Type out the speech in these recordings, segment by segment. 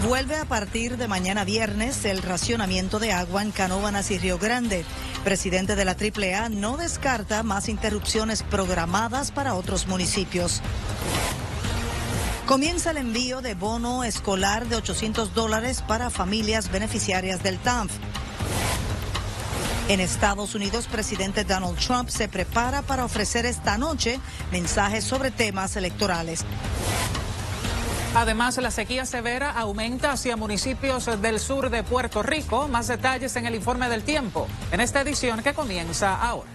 Vuelve a partir de mañana viernes el racionamiento de agua en Canóvanas y Río Grande. Presidente de la AAA no descarta más interrupciones programadas para otros municipios. Comienza el envío de bono escolar de $800 para familias beneficiarias del TANF. En Estados Unidos, presidente Donald Trump se prepara para ofrecer esta noche mensajes sobre temas electorales. Además, la sequía severa aumenta hacia municipios del sur de Puerto Rico. Más detalles en el informe del tiempo, en esta edición que comienza ahora.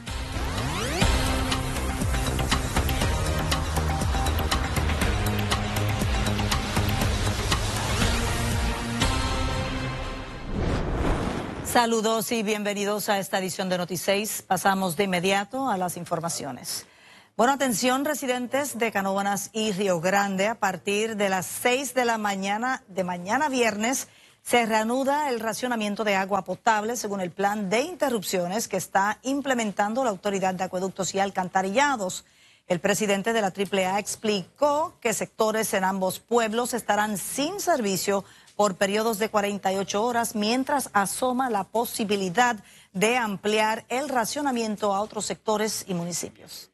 Saludos y bienvenidos a esta edición de Noti6. Pasamos de inmediato a las informaciones. Bueno, atención residentes de Canóvanas y Río Grande, a partir de las 6 de la mañana de mañana viernes se reanuda el racionamiento de agua potable según el plan de interrupciones que está implementando la Autoridad de Acueductos y Alcantarillados. El presidente de la AAA explicó que sectores en ambos pueblos estarán sin servicio por periodos de 48 horas mientras asoma la posibilidad de ampliar el racionamiento a otros sectores y municipios.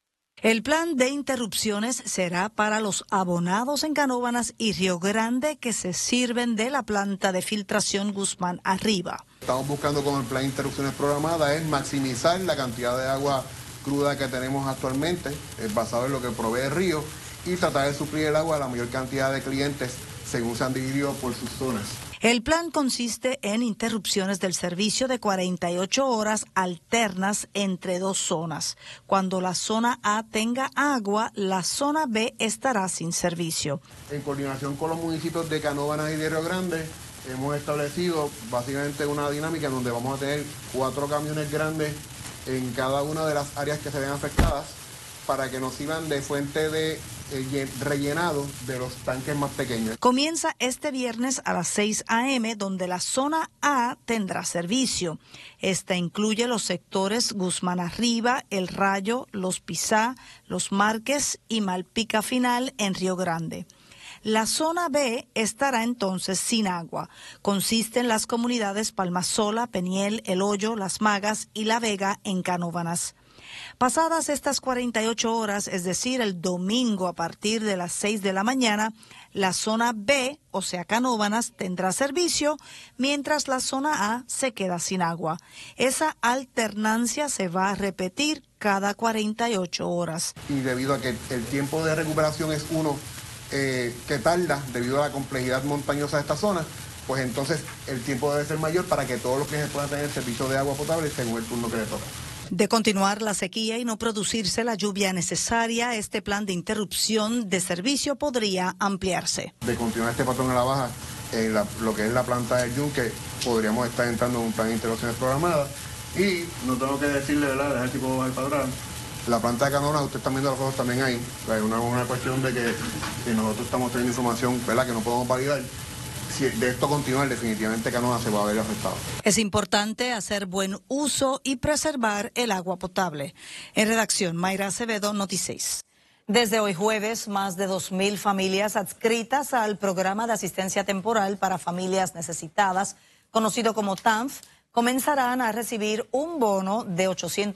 El plan de interrupciones será para los abonados en Canóvanas y Río Grande que se sirven de la planta de filtración Guzmán Arriba. Estamos buscando con el plan de interrupciones programadas es maximizar la cantidad de agua cruda que tenemos actualmente, basado en lo que provee el río, y tratar de suplir el agua a la mayor cantidad de clientes según se han dividido por sus zonas. El plan consiste en interrupciones del servicio de 48 horas alternas entre dos zonas. Cuando la zona A tenga agua, la zona B estará sin servicio. En coordinación con los municipios de Canóvanas y de Río Grande, hemos establecido básicamente una dinámica en donde vamos a tener 4 camiones grandes en cada una de las áreas que se ven afectadas para que nos sirvan de fuente de rellenado de los tanques más pequeños. Comienza este viernes a las 6 a.m., donde la zona A tendrá servicio. Esta incluye los sectores Guzmán Arriba, El Rayo, Los Pizá, Los Márquez y Malpica Final en Río Grande. La zona B estará entonces sin agua. Consiste en las comunidades Palmasola, Peniel, El Hoyo, Las Magas y La Vega en Canóvanas. Pasadas estas 48 horas, es decir, el domingo a partir de las 6 de la mañana, la zona B, o sea Canóvanas, tendrá servicio, mientras la zona A se queda sin agua. Esa alternancia se va a repetir cada 48 horas. Y debido a que el tiempo de recuperación es uno que tarda, debido a la complejidad montañosa de esta zona, pues entonces el tiempo debe ser mayor para que todos los clientes puedan tener servicio de agua potable según el turno que les toca. De continuar la sequía y no producirse la lluvia necesaria, este plan de interrupción de servicio podría ampliarse. De continuar este patrón a la baja, en lo que es la planta del Yunque, podríamos estar entrando en un plan de interrupciones programadas. Y no tengo que decirle, ¿verdad?, dejar el tipo de bajar para atrás. La planta de Canóvanas, usted está viendo los ojos también ahí. Hay una cuestión de que si nosotros estamos teniendo información, ¿verdad?, que no podemos validar. Si de esto continuar, definitivamente Canóvanas se va a ver afectado. Es importante hacer buen uso y preservar el agua potable. En redacción, Mayra Acevedo, Noti6. Desde hoy jueves, más de 2.000 familias adscritas al programa de asistencia temporal para familias necesitadas, conocido como TANF, comenzarán a recibir un bono de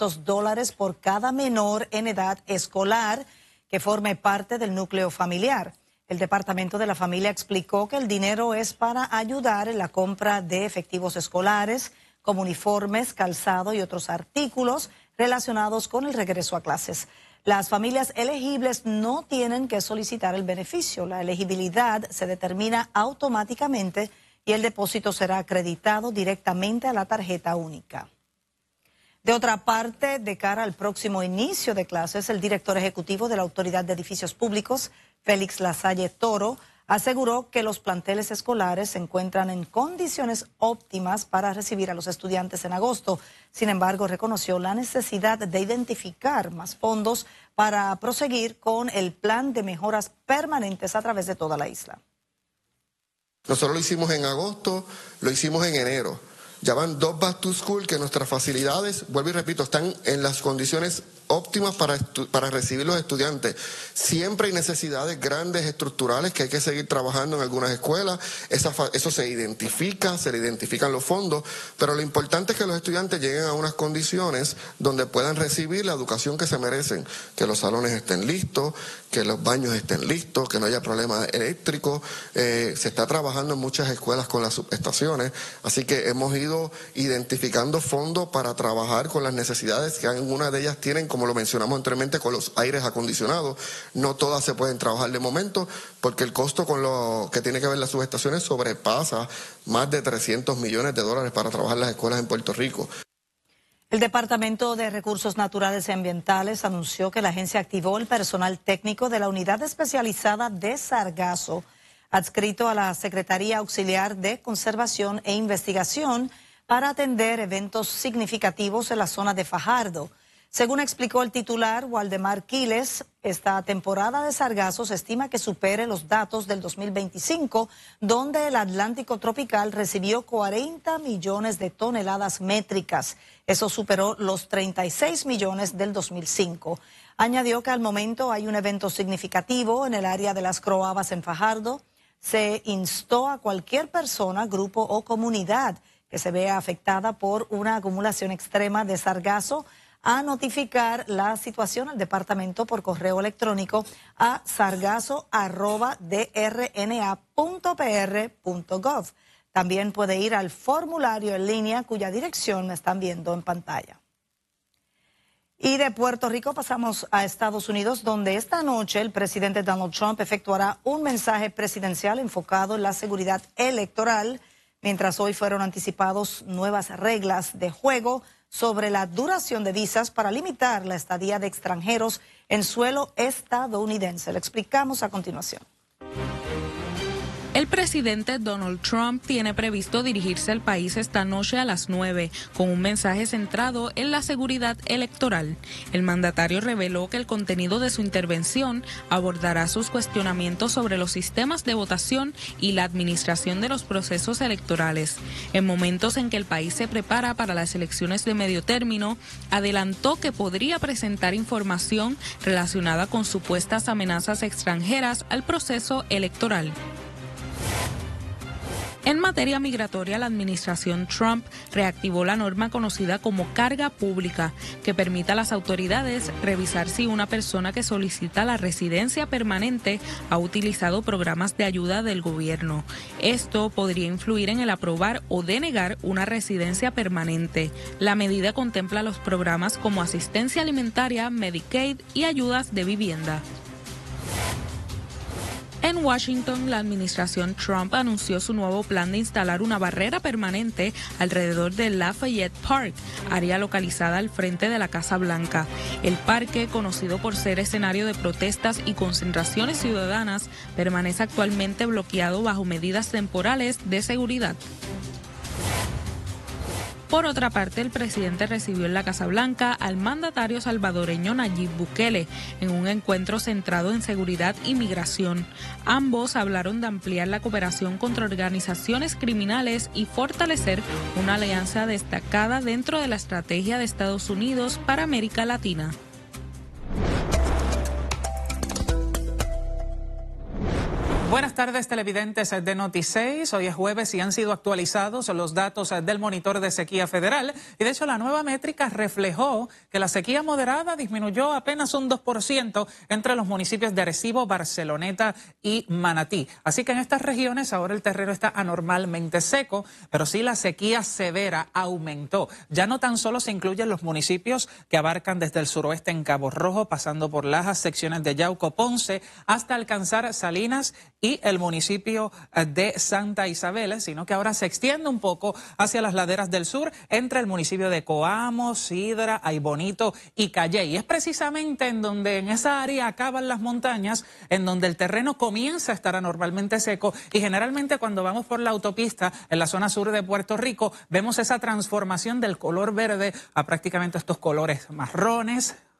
$800 por cada menor en edad escolar que forme parte del núcleo familiar. El Departamento de la Familia explicó que el dinero es para ayudar en la compra de efectivos escolares, como uniformes, calzado y otros artículos relacionados con el regreso a clases. Las familias elegibles no tienen que solicitar el beneficio. La elegibilidad se determina automáticamente y el depósito será acreditado directamente a la tarjeta única. De otra parte, de cara al próximo inicio de clases, el director ejecutivo de la Autoridad de Edificios Públicos, Félix Lasalle Toro, aseguró que los planteles escolares se encuentran en condiciones óptimas para recibir a los estudiantes en agosto. Sin embargo, reconoció la necesidad de identificar más fondos para proseguir con el plan de mejoras permanentes a través de toda la isla. Nosotros lo hicimos en agosto, lo hicimos en enero. Ya van 2 back to school que nuestras facilidades, vuelvo y repito, están en las condiciones óptimas para recibir los estudiantes. Siempre hay necesidades grandes, estructurales, que hay que seguir trabajando en algunas escuelas. Eso se le identifican los fondos, pero lo importante es que los estudiantes lleguen a unas condiciones donde puedan recibir la educación que se merecen, que los salones estén listos, que los baños estén listos, que no haya problemas eléctricos. Se está trabajando en muchas escuelas con las subestaciones, así que hemos ido identificando fondos para trabajar con las necesidades que algunas de ellas tienen, como lo mencionamos anteriormente, con los aires acondicionados. No todas se pueden trabajar de momento porque el costo con lo que tiene que ver las subestaciones sobrepasa más de $300 millones para trabajar las escuelas en Puerto Rico. El Departamento de Recursos Naturales y Ambientales anunció que la agencia activó el personal técnico de la Unidad Especializada de Sargazo, adscrito a la Secretaría Auxiliar de Conservación e Investigación, para atender eventos significativos en la zona de Fajardo. Según explicó el titular, Waldemar Quiles, esta temporada de sargazo se estima que supere los datos del 2025, donde el Atlántico tropical recibió 40 millones de toneladas métricas. Eso superó los 36 millones del 2005. Añadió que al momento hay un evento significativo en el área de las Croabas en Fajardo. Se instó a cualquier persona, grupo o comunidad que se vea afectada por una acumulación extrema de sargazo a notificar la situación al departamento por correo electrónico a sargazo@drna.pr.gov. También puede ir al formulario en línea cuya dirección están viendo en pantalla. Y de Puerto Rico pasamos a Estados Unidos, donde esta noche el presidente Donald Trump efectuará un mensaje presidencial enfocado en la seguridad electoral, mientras hoy fueron anticipados nuevas reglas de juego sobre la duración de visas para limitar la estadía de extranjeros en suelo estadounidense. Lo explicamos a continuación. El presidente Donald Trump tiene previsto dirigirse al país esta noche a las 9, con un mensaje centrado en la seguridad electoral. El mandatario reveló que el contenido de su intervención abordará sus cuestionamientos sobre los sistemas de votación y la administración de los procesos electorales. En momentos en que el país se prepara para las elecciones de medio término, adelantó que podría presentar información relacionada con supuestas amenazas extranjeras al proceso electoral. En materia migratoria, la administración Trump reactivó la norma conocida como carga pública, que permite a las autoridades revisar si una persona que solicita la residencia permanente ha utilizado programas de ayuda del gobierno. Esto podría influir en el aprobar o denegar una residencia permanente. La medida contempla los programas como asistencia alimentaria, Medicaid y ayudas de vivienda. En Washington, la administración Trump anunció su nuevo plan de instalar una barrera permanente alrededor del Lafayette Park, área localizada al frente de la Casa Blanca. El parque, conocido por ser escenario de protestas y concentraciones ciudadanas, permanece actualmente bloqueado bajo medidas temporales de seguridad. Por otra parte, el presidente recibió en la Casa Blanca al mandatario salvadoreño Nayib Bukele en un encuentro centrado en seguridad y migración. Ambos hablaron de ampliar la cooperación contra organizaciones criminales y fortalecer una alianza destacada dentro de la estrategia de Estados Unidos para América Latina. Buenas tardes, televidentes de Noti6. Hoy es jueves y han sido actualizados los datos del monitor de sequía federal. Y de hecho, la nueva métrica reflejó que la sequía moderada disminuyó apenas un 2% entre los municipios de Arecibo, Barceloneta y Manatí. Así que en estas regiones ahora el terreno está anormalmente seco, pero sí la sequía severa aumentó. Ya no tan solo se incluyen los municipios que abarcan desde el suroeste en Cabo Rojo, pasando por Lajas, secciones de Yauco, Ponce, hasta alcanzar Salinas y el municipio de Santa Isabel, sino que ahora se extiende un poco hacia las laderas del sur, entre el municipio de Coamo, Sidra, Aybonito y Calley. Y es precisamente en esa área acaban las montañas, en donde el terreno comienza a estar anormalmente seco, y generalmente cuando vamos por la autopista en la zona sur de Puerto Rico, vemos esa transformación del color verde a prácticamente estos colores marrones,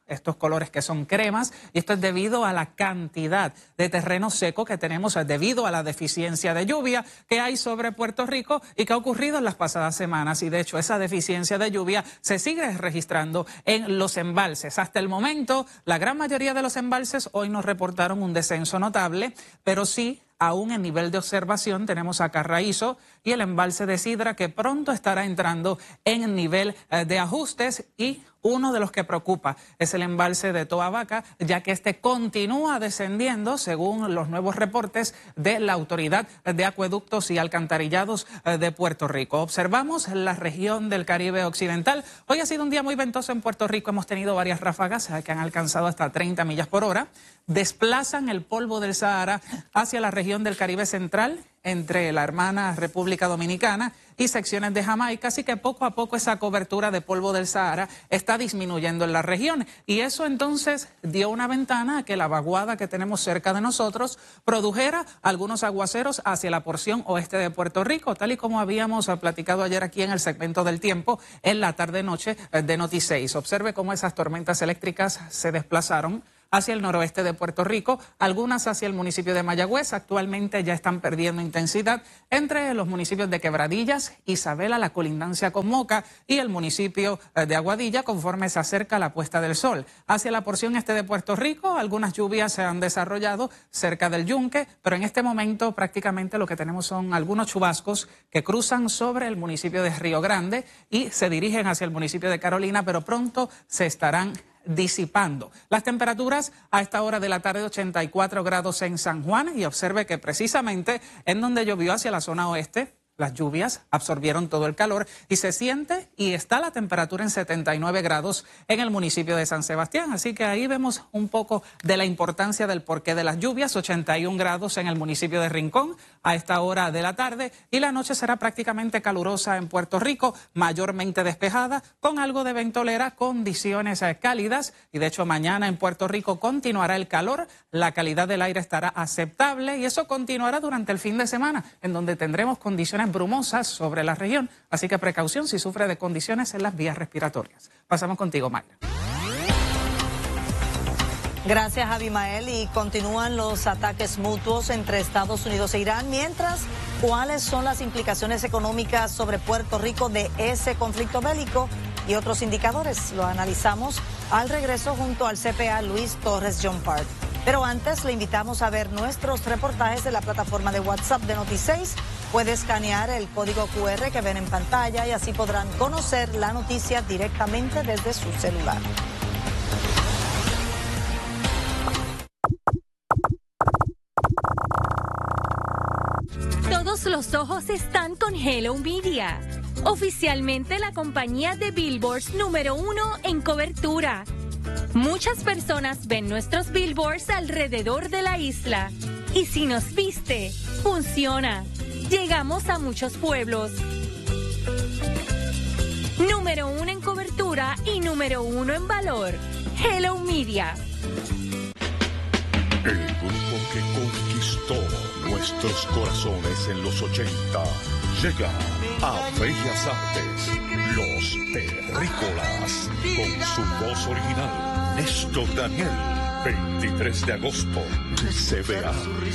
estos colores que son cremas, y esto es debido a la cantidad de terreno seco que tenemos debido a la deficiencia de lluvia que hay sobre Puerto Rico y que ha ocurrido en las pasadas semanas. Y de hecho esa deficiencia de lluvia se sigue registrando en los embalses. Hasta el momento, la gran mayoría de los embalses hoy nos reportaron un descenso notable, pero sí, aún en nivel de observación tenemos a Carraízo y el embalse de Sidra, que pronto estará entrando en nivel de ajustes, y uno de los que preocupa es el embalse de Toa Vaca, ya que este continúa descendiendo según los nuevos reportes de la Autoridad de Acueductos y Alcantarillados de Puerto Rico. Observamos la región del Caribe Occidental. Hoy ha sido un día muy ventoso en Puerto Rico. Hemos tenido varias ráfagas que han alcanzado hasta 30 millas por hora. Desplazan el polvo del Sahara hacia la región del Caribe Central, entre la hermana República Dominicana y secciones de Jamaica, así que poco a poco esa cobertura de polvo del Sahara está disminuyendo en la región, y eso entonces dio una ventana a que la vaguada que tenemos cerca de nosotros produjera algunos aguaceros hacia la porción oeste de Puerto Rico, tal y como habíamos platicado ayer aquí en el segmento del tiempo en la tarde-noche de Noti6. Observe cómo esas tormentas eléctricas se desplazaron hacia el noroeste de Puerto Rico, algunas hacia el municipio de Mayagüez. Actualmente ya están perdiendo intensidad entre los municipios de Quebradillas, Isabela, la colindancia con Moca, y el municipio de Aguadilla, conforme se acerca la puesta del sol. Hacia la porción este de Puerto Rico, algunas lluvias se han desarrollado cerca del Yunque, pero en este momento prácticamente lo que tenemos son algunos chubascos que cruzan sobre el municipio de Río Grande y se dirigen hacia el municipio de Carolina, pero pronto se estarán disipando. Las temperaturas a esta hora de la tarde, 84 grados en San Juan, y observe que precisamente en donde llovió hacia la zona oeste, las lluvias absorbieron todo el calor y se siente y está la temperatura en 79 grados en el municipio de San Sebastián. Así que ahí vemos un poco de la importancia del porqué de las lluvias. 81 grados en el municipio de Rincón a esta hora de la tarde, y la noche será prácticamente calurosa en Puerto Rico, mayormente despejada, con algo de ventolera, condiciones cálidas, y de hecho mañana en Puerto Rico continuará el calor, la calidad del aire estará aceptable, y eso continuará durante el fin de semana, en donde tendremos condiciones brumosas sobre la región, así que precaución si sufre de condiciones en las vías respiratorias. Pasamos contigo, Mayra. Gracias, Abimael. Y continúan los ataques mutuos entre Estados Unidos e Irán. Mientras, ¿cuáles son las implicaciones económicas sobre Puerto Rico de ese conflicto bélico y otros indicadores? Lo analizamos al regreso junto al CPA Luis Torres John Park. Pero antes le invitamos a ver nuestros reportajes de la plataforma de WhatsApp de Noti6. Puede escanear el código QR que ven en pantalla y así podrán conocer la noticia directamente desde su celular. Todos los ojos están con Hello Media, oficialmente la compañía de billboards número 1 en cobertura. Muchas personas ven nuestros billboards alrededor de la isla. Y si nos viste, funciona. Llegamos a muchos pueblos. Número 1 en cobertura y número 1 en valor. Hello Media. El grupo que conquistó nuestros corazones en los 80 llega a Bellas Artes. Los Terrícolas, con su voz original, Néstor Daniel. 23 de agosto, CBA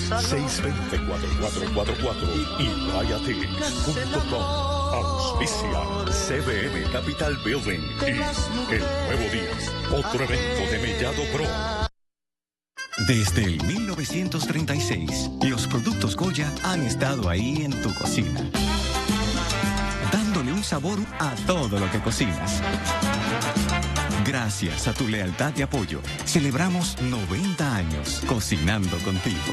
620-4444 y Viatix.com. Auspicia CBM Capital Building y El Nuevo Día, otro evento de Mellado Pro. Desde el 1936, los productos Goya han estado ahí en tu cocina, dándole un sabor a todo lo que cocinas. Gracias a tu lealtad y apoyo, celebramos 90 años cocinando contigo.